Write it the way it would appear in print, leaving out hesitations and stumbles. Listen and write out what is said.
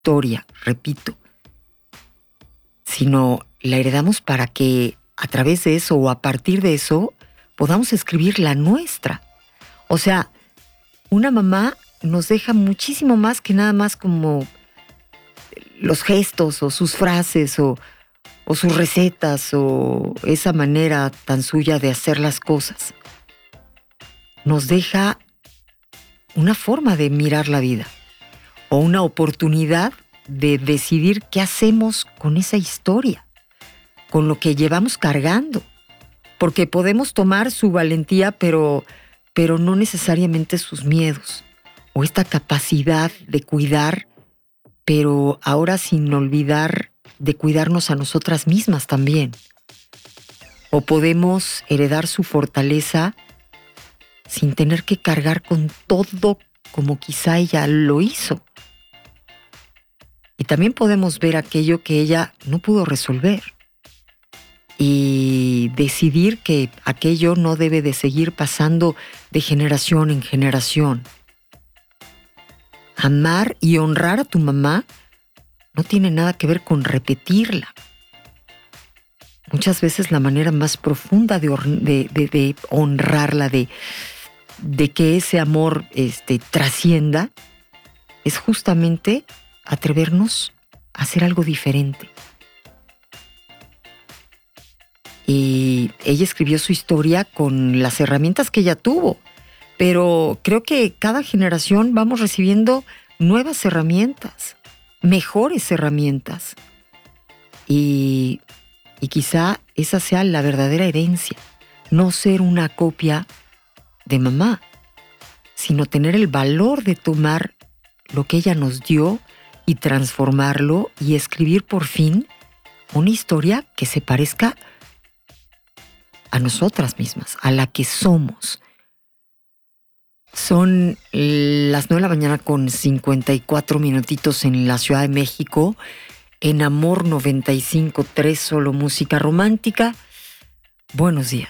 historia, repito, sino la heredamos para que a través de eso o a partir de eso podamos escribir la nuestra. O sea, una mamá nos deja muchísimo más que nada más como los gestos o sus frases o sus recetas o esa manera tan suya de hacer las cosas. Nos deja una forma de mirar la vida o una oportunidad de decidir qué hacemos con esa historia, con lo que llevamos cargando. Porque podemos tomar su valentía, pero no necesariamente sus miedos o esta capacidad de cuidar, pero ahora sin olvidar de cuidarnos a nosotras mismas también. O podemos heredar su fortaleza sin tener que cargar con todo como quizá ella lo hizo. Y también podemos ver aquello que ella no pudo resolver y decidir que aquello no debe de seguir pasando de generación en generación. Amar y honrar a tu mamá no tiene nada que ver con repetirla. Muchas veces la manera más profunda de honrarla, de que ese amor trascienda, es justamente atrevernos a hacer algo diferente. Y ella escribió su historia con las herramientas que ella tuvo, pero creo que cada generación vamos recibiendo nuevas herramientas, mejores herramientas. Y quizá esa sea la verdadera herencia, no ser una copia de mamá, sino tener el valor de tomar lo que ella nos dio y transformarlo y escribir por fin una historia que se parezca a nosotras mismas, a la que somos. Son las 9 de la mañana con 54 minutitos en la Ciudad de México, en Amor 95.3, solo música romántica. Buenos días.